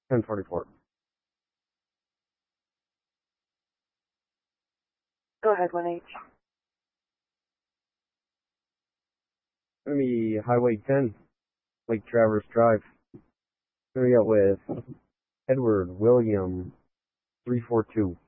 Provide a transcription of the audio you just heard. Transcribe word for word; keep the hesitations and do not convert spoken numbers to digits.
ten forty-four. Go ahead, one H. Gonna be Highway ten, Lake Traverse Drive. Gonna get with Edward William three four two.